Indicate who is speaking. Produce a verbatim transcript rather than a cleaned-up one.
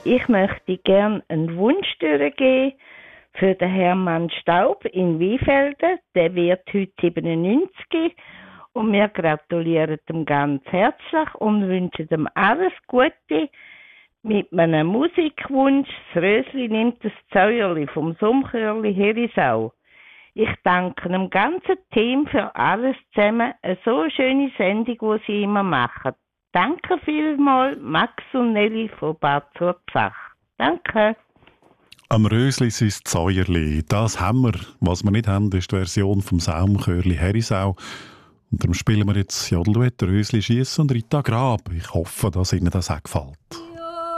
Speaker 1: Ich möchte gerne einen Wunsch durchgeben für den Hermann Staub in Wiefelden. Der wird heute siebenundneunzig und wir gratulieren ihm ganz herzlich und wünschen ihm alles Gute mit einem Musikwunsch. Das Rösli nimmt das Zäuerli vom Summchörli Herisau. Ich danke dem ganzen Team für alles zusammen. Eine so schöne Sendung, die sie immer machen. Danke vielmals, Max und Nelly von Bad Zurzach. Danke.
Speaker 2: Am Rösli sein Zäuerli, das haben wir. Was wir nicht haben, ist die Version vom Saumchörli Herisau. Und darum spielen wir jetzt Jodelduett, Rösli schiessen und Rita Grab. Ich hoffe, dass Ihnen das auch gefällt.